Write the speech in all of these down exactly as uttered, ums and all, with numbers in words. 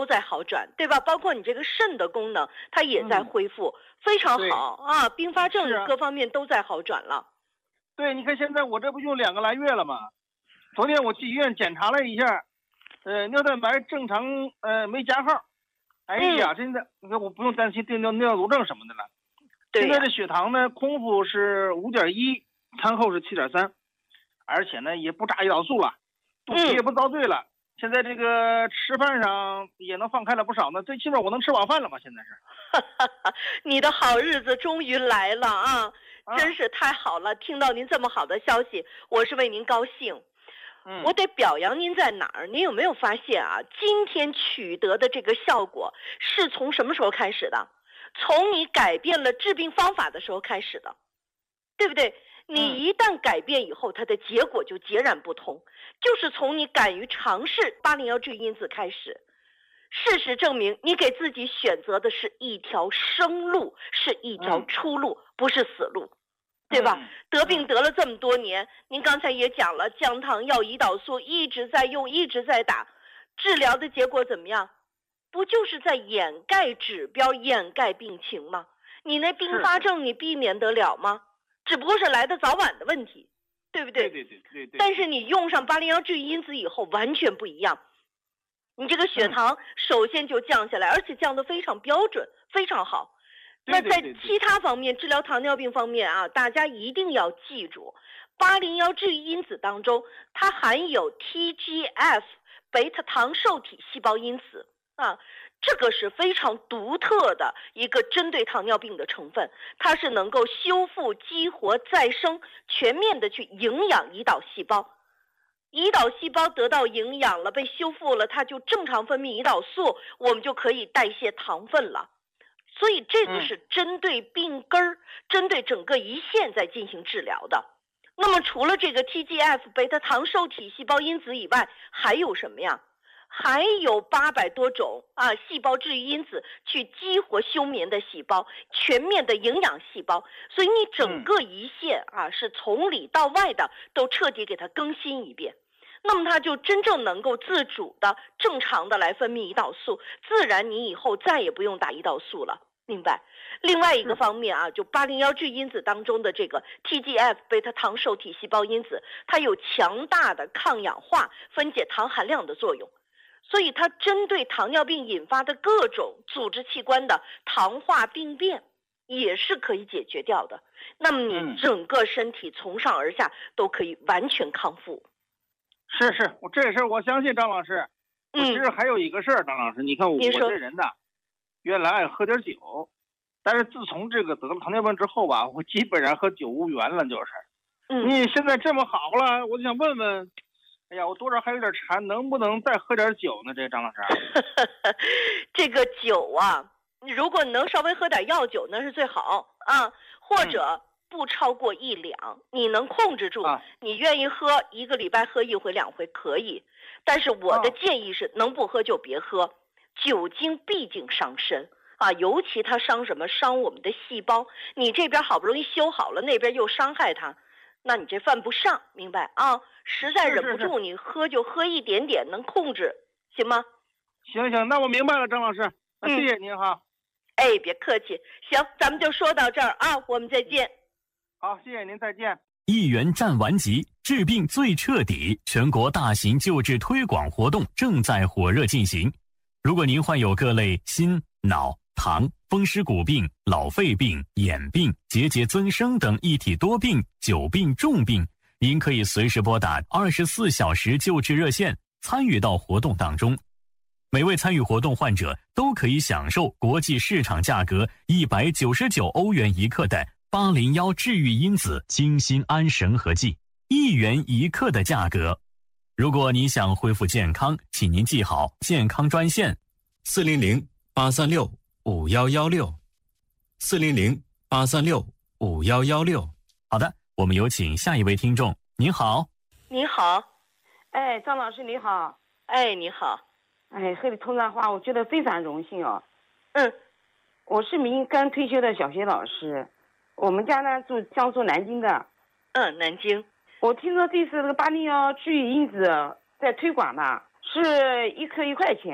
都在好转，对吧？包括你这个肾的功能，它也在恢复，嗯、非常好啊！并发症各方面都在好转了。 对，你看现在我这不用两个来月了吗？昨天我去医院检查了一下，呃，尿蛋白正常，呃，没加号。哎呀，嗯、现在你看我不用担心定尿尿毒症什么的了。 对、 现在这血糖呢，空腹是五点一，餐后是七点三，而且呢也不炸胰岛素了，肚皮也不遭罪了。嗯、现在这个吃饭上也能放开了不少呢，最起码我能吃晚饭了嘛。现在是， 你的好日子终于来了啊！真是太好了，听到您这么好的消息，我是为您高兴。嗯、我得表扬您在哪儿？您有没有发现啊？今天取得的这个效果是从什么时候开始的？从你改变了治病方法的时候开始的，对不对？你一旦改变以后，它的结果就截然不同。就是从你敢于尝试八零幺治愈因子开始。事实证明，你给自己选择的是一条生路，是一条出路，嗯、不是死路，对吧？嗯、得病得了这么多年，您刚才也讲了，降糖药、胰岛素一直在用，一直在打，治疗的结果怎么样？不就是在掩盖指标、掩盖病情吗？你那并发症你避免得了吗？只不过是来的早晚的问题，对不对？ 对对对对对。 但是你用上八零幺治愈因子以后，完全不一样。你这个血糖首先就降下来，而且降得非常标准，非常好。那在其他方面，治疗糖尿病方面啊，大家一定要记住，八零幺治愈因子当中，它含有 T G F 贝塔糖受体细胞因子啊，这个是非常独特的一个针对糖尿病的成分，它是能够修复、激活、再生，全面的去营养胰岛细胞。胰岛细胞得到营养了，被修复了，它就正常分泌胰岛素，我们就可以代谢糖分了。所以这个是针对病根儿、嗯、针对整个胰腺在进行治疗的。那么除了这个 T G F 贝塔糖受体细胞因子以外，还有什么呀？还有八百多种啊细胞治愈因子去激活休眠的细胞，全面的营养细胞。所以你整个胰腺啊、嗯、是从里到外的都彻底给它更新一遍。那么它就真正能够自主的正常的来分泌胰岛素，自然你以后再也不用打胰岛素了，明白？另外一个方面啊，就八零幺治愈因子当中的这个 T G F 贝塔糖受体细胞因子，它有强大的抗氧化、分解糖含量的作用，所以它针对糖尿病引发的各种组织器官的糖化病变也是可以解决掉的。那么你整个身体从上而下都可以完全康复。 是是，我这事儿我相信张老师。我其实还有一个事儿，张老师，你看我我这人呐，原来爱喝点酒，但是自从这个得了糖尿病之后吧，我基本上和酒无缘了，就是。嗯。你现在这么好了，我就想问问，哎呀，我多少还有点馋，能不能再喝点酒呢？这张老师。 这个酒啊，如果你能稍微喝点药酒，那是最好啊，或者。嗯不超过一两，你能控制住，啊、你愿意喝一个礼拜喝一回两回可以，但是我的建议是、啊、能不喝就别喝，酒精毕竟伤身啊，尤其它伤什么？伤我们的细胞，你这边好不容易修好了，那边又伤害它，那你这犯不上，明白啊？实在忍不住，是是是你喝就喝一点点，能控制，行吗？ 行行，那我明白了，张老师，那谢谢您哈、 嗯。哎，别客气，行，咱们就说到这儿啊，我们再见。 好，谢谢您，再见。 一元战完集，治病最彻底，全国大型救治推广活动正在火热进行。如果您患有各类心、脑、糖、风湿骨病、老肺病、眼病、结节增生等一体多病、久病重病，您可以随时拨打二十四小时救治热线，参与到活动当中。每位参与活动患者都可以享受国际市场价格一百九十九欧元一克的八零幺治愈因子精心安神合剂，一元一克的价格。如果你想恢复健康，请您记好健康专线四零零八三六五幺幺六，四零零八三六五幺幺六。好的，我们有请下一位听众。您好。 你好。 哎，张老师你好。 哎，你好。 哎，和你通上话，我觉得非常荣幸哦。 嗯， 我是名刚退休的小学老师。我们家呢住江苏南京的。 嗯，南京。 我听说这次这个八零幺治愈因子在推广嘛，是一颗一块钱。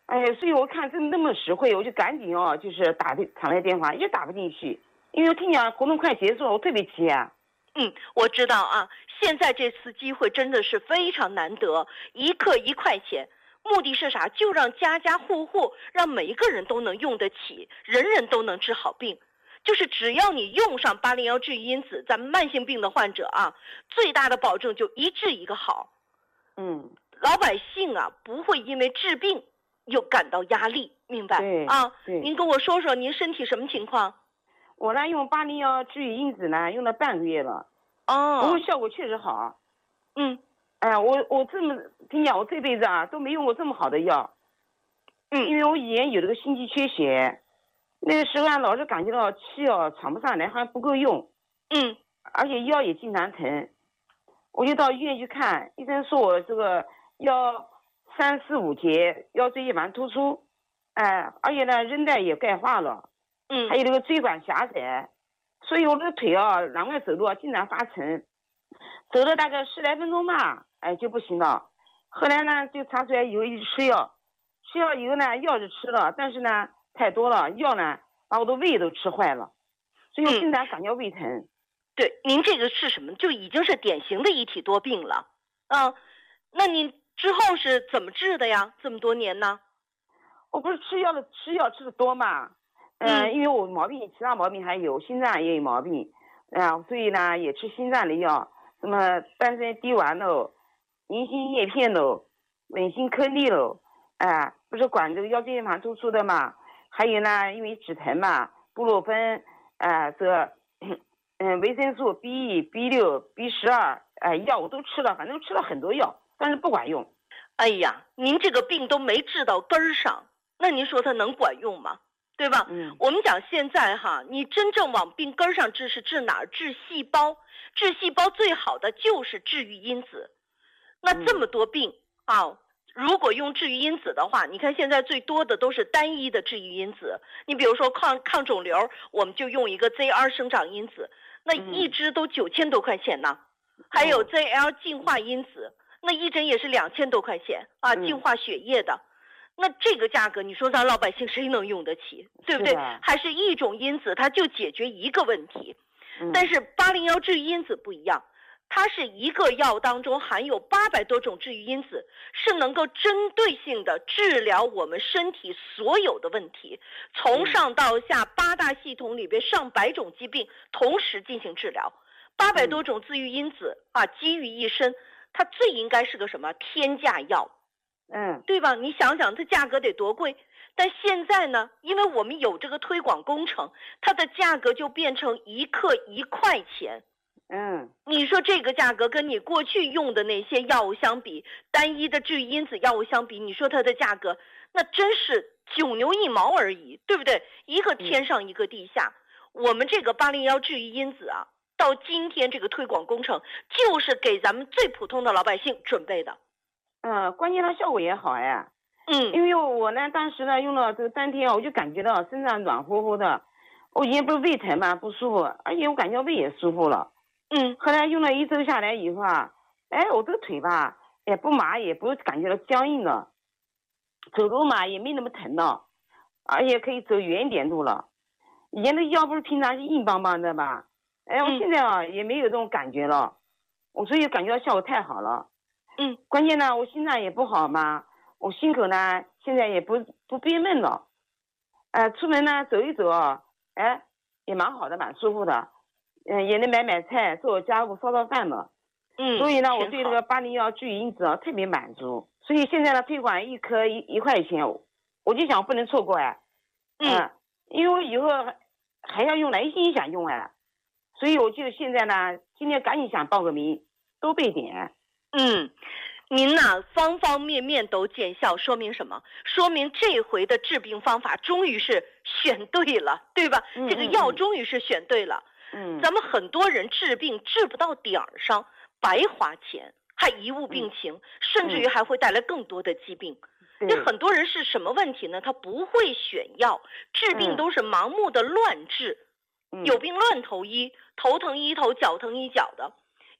哎，所以我看真那么实惠，我就赶紧哦，就是打的厂来电话，也打不进去，因为我听讲活动快结束了，我特别急啊。 嗯，我知道啊，现在这次机会真的是非常难得，一克一块钱，目的是啥？就让家家户户，让每一个人都能用得起，人人都能治好病。就是只要你用上八零幺治愈因子，咱们慢性病的患者啊，最大的保证就一治一个好。 嗯， 老百姓啊，不会因为治病又感到压力，明白？ 对啊， 对。 您跟我说说您身体什么情况？ 我呢用八零幺治愈因子呢用了半个月了， 哦， 不过效果确实好。 嗯， 哎呀，我我这么听讲，我这辈子啊都没用过这么好的药。 嗯， 因为我以前有这个心肌缺血，那个时候啊老是感觉到气哦喘不上来，好像不够用。 嗯， 而且腰也经常疼，我就到医院去看，医生说我这个腰三四五节腰椎间盘突出，哎，而且呢韧带也钙化了。 嗯， 还有那个椎管狭窄，所以我这个腿啊，往外走路啊，经常发沉，走了大概十来分钟吧，哎就不行了。后来呢，就查出来以后一直吃药，吃药以后呢，药是吃了，但是呢太多了，药呢把我的胃都吃坏了，所以我经常感觉胃疼。 嗯、对，您这个是什么？就已经是典型的一体多病了啊。那您之后是怎么治的呀？这么多年呢？ 我不是吃药的，吃药吃的多嘛。嗯、呃，因为我毛病，其他毛病还有，心脏也有毛病，啊、呃，所以呢也吃心脏的药，什么丹参滴丸喽，银杏叶片喽，稳心颗粒喽，啊、呃，不是管这个腰椎间盘突出的嘛，还有呢，因为止疼嘛，布洛芬，啊、呃，这，嗯，维生素 B 一、B 六、B 十二，哎，药我都吃了，反正吃了很多药，但是不管用。 哎呀，您这个病都没治到根儿上，那您说它能管用吗？对吧？ 嗯， 我们讲现在哈，你真正往病根上治是治哪儿？治细胞，治细胞最好的就是治愈因子。那这么多病、嗯、啊，如果用治愈因子的话，你看现在最多的都是单一的治愈因子。你比如说抗抗肿瘤，我们就用一个 Z R 生长因子，那一支都九千多块钱呢。嗯、还有 Z L 净化因子，那一针也是两千多块钱啊，净化血液的。嗯，那这个价格，你说咱老百姓谁能用得起，对不对？还是一种因子，它就解决一个问题。嗯、但是八零幺治愈因子不一样，它是一个药当中含有八百多种治愈因子，是能够针对性的治疗我们身体所有的问题，从上到下八大系统里边上百种疾病同时进行治疗。八百多种治愈因子啊，集于一身，它最应该是个什么天价药？ 嗯， 对吧？你想想，它价格得多贵？但现在呢，因为我们有这个推广工程，它的价格就变成一克一块钱。 嗯， 你说这个价格跟你过去用的那些药物相比，单一的治愈因子药物相比，你说它的价格那真是九牛一毛而已，对不对？一个天上一个地下。嗯、我们这个八零幺治愈因子啊，到今天这个推广工程就是给咱们最普通的老百姓准备的。 嗯，关键它效果也好哎。 嗯， 因为我呢当时呢用了这个三天，我就感觉到身上软乎乎的，我以前不是胃疼嘛，不舒服，而且我感觉胃也舒服了。 嗯， 后来用了一周下来以后啊，哎，我这个腿吧也不麻，也不感觉到僵硬了，走路嘛也没那么疼了，而且可以走远一点路了。以前的腰不是平常是硬邦邦的吧？哎，我现在啊、嗯、也没有这种感觉了，我所以感觉到效果太好了。 嗯， 关键呢，我心脏也不好嘛，我心口呢现在也不不憋闷了，呃，出门呢走一走啊，哎，也蛮好的，蛮舒服的，嗯、呃，也能买买菜，做家务，烧烧饭了。 嗯， 所以呢，我对这个八零幺治愈因子啊特别满足。所以现在呢，推广一颗一一块钱，我就想不能错过哎。 嗯， 呃、因为我以后还要用来心想用哎，所以我就现在呢，今天赶紧想报个名，多备点。 嗯，您呢方方面面都见效，说明什么？说明这回的治病方法终于是选对了，对吧？ 嗯、 这个药终于是选对了。 嗯， 咱们很多人治病治不到点儿上，白花钱，还贻误病情，嗯、甚至于还会带来更多的疾病。那、嗯、很多人是什么问题呢？他不会选药，治病都是盲目的乱治， 嗯、 有病乱投医，头疼医头，脚疼医脚的。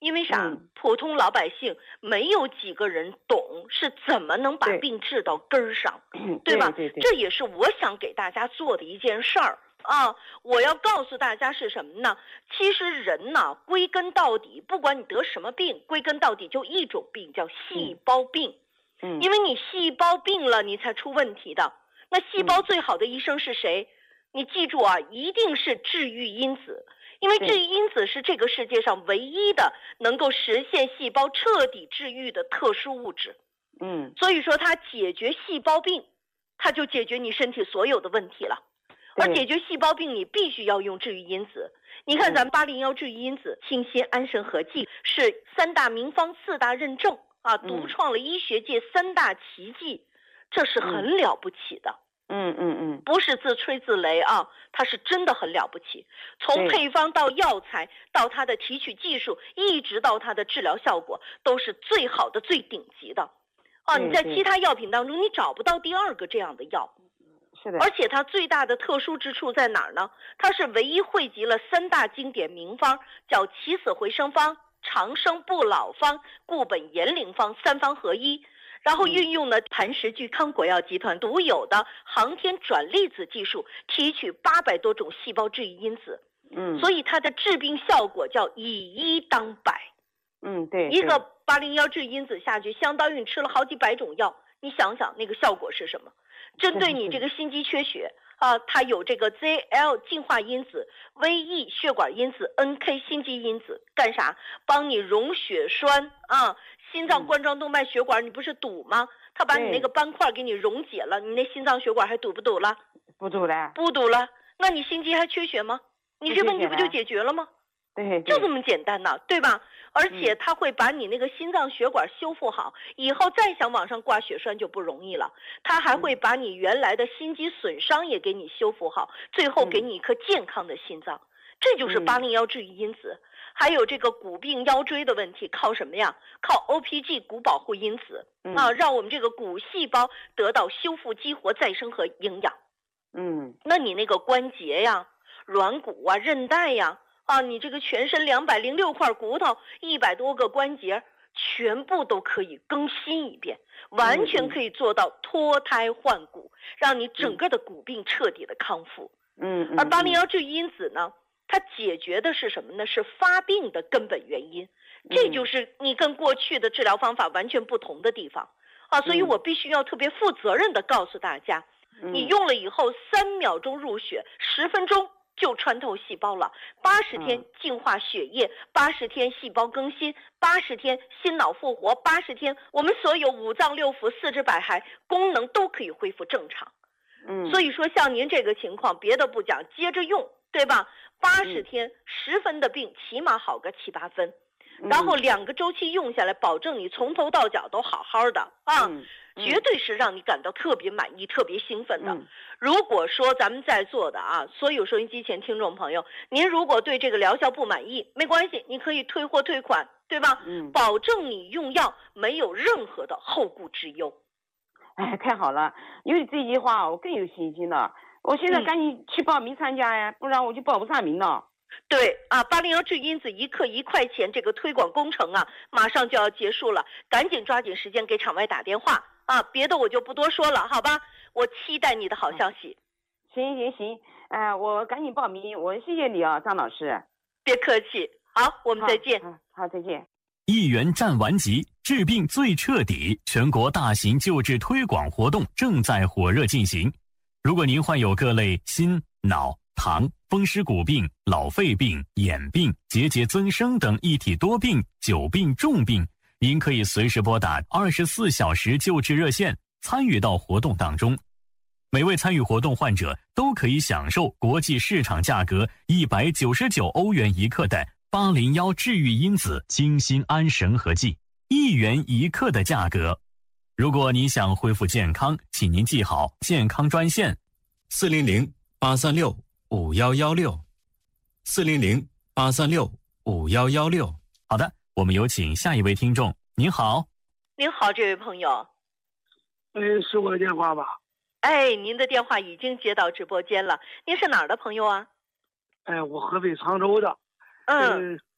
因为啥？ 嗯、 普通老百姓没有几个人懂是怎么能把病治到根儿上，对吧？ 对对对， 这也是我想给大家做的一件事儿啊！我要告诉大家是什么呢？其实人呢，归根到底，不管你得什么病，归根到底就一种病，叫细胞病。 嗯， 因为你细胞病了，你才出问题的。那细胞最好的医生是谁？嗯、你记住啊，一定是治愈因子。因为治愈因子是这个世界上唯一的能够实现细胞彻底治愈的特殊物质。 嗯， 所以说它解决细胞病，它就解决你身体所有的问题了。而解决细胞病，你必须要用治愈因子。你看咱八零幺治愈因子，清心安神合剂是三大名方四大认证啊，独创了医学界三大奇迹，这是很了不起的。 嗯嗯嗯， 不是自吹自擂啊，它是真的很了不起。从配方到药材，到它的提取技术，一直到它的治疗效果，都是最好的、最顶级的。啊，你在其他药品当中，你找不到第二个这样的药。 是的。 而且它最大的特殊之处在哪儿呢？它是唯一汇集了三大经典名方，叫起死回生方、长生不老方、固本延龄方，三方合一。然后运用了磐石聚康国药集团独有的航天转粒子技术，提取八百多种细胞治愈因子。 嗯， 所以它的治病效果叫以一当百。 嗯，对， 一个八零幺治愈因子下去，相当于你吃了好几百种药。你想想那个效果是什么？针对你这个心肌缺血啊，它有这个 Z L 净化因子、V E 血管因子、N K 心肌因子，干啥？帮你溶血栓啊。心脏冠状动脉血管你不是堵吗？他把你那个斑块给你溶解了，你那心脏血管还堵不堵了？ 不堵了。 不堵了，那你心肌还缺血吗？你这问题不就解决了吗？ 对， 就这么简单呢，对吧？而且它会把你那个心脏血管修复好，以后再想往上挂血栓就不容易了。它还会把你原来的心肌损伤也给你修复好，最后给你一颗健康的心脏。这就是八零幺治愈因子。还有这个骨病腰椎的问题，靠什么呀？靠 O P G 骨保护因子啊，让我们这个骨细胞得到修复、激活、再生和营养。 嗯， 那你那个关节呀、软骨啊、韧带呀，啊，你这个全身两百零六块骨头、一百多个关节，全部都可以更新一遍，完全可以做到脱胎换骨，让你整个的骨病彻底的康复。 嗯， 而八零幺治愈因子呢？它解决的是什么呢？是发病的根本原因，这就是你跟过去的治疗方法完全不同的地方啊！所以我必须要特别负责任的告诉大家，你用了以后三秒钟入血，十分钟就穿透细胞了，八十天净化血液，八十天细胞更新，八十天心脑复活，八十天我们所有五脏六腑、四肢百骸功能都可以恢复正常。 嗯， 所以说像您这个情况，别的不讲，接着用，对吧？八十天十分的病起码好个七八分，然后两个周期用下来，保证你从头到脚都好好的啊，绝对是让你感到特别满意、特别兴奋的。如果说咱们在座的啊，所有收音机前听众朋友，您如果对这个疗效不满意，没关系，你可以退货退款，对吧？ 嗯， 保证你用药没有任何的后顾之忧。 哎，太好了，因为这句话我更有信心了。我现在赶紧去报名参加呀，嗯、不然我就报不上名了。 对啊，八零幺治愈因子一克一块钱，这个推广工程啊，马上就要结束了，赶紧抓紧时间给场外打电话啊！别的我就不多说了，好吧？我期待你的好消息。 行行行，哎、呃，我赶紧报名，我谢谢你啊，张老师。 别客气，好，我们再见。 好，好，再见。 一元战完集，治病最彻底，全国大型救治推广活动正在火热进行。如果您患有各类心、脑、糖、风湿骨病、老肺病、眼病、结节增生等一体多病、久病重病，您可以随时拨打二十四小时救治热线，参与到活动当中。每位参与活动患者都可以享受国际市场价格一百九十九欧元一克的八零幺治愈因子清心安神合剂，一元一克的价格。如果你想恢复健康，请您记好健康专线四零零八三六五幺幺六，四零零八三六五幺幺六。好的，我们有请下一位听众。您好。 您好，这位朋友。 哎，是我的电话吧？ 哎，您的电话已经接到直播间了。您是哪儿的朋友啊？ 哎，我合肥常州的。 嗯。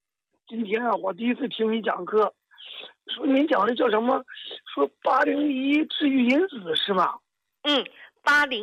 今天啊，我第一次听你讲课，说您讲的叫什么？说八零一治愈因子是吧？ 嗯，八零。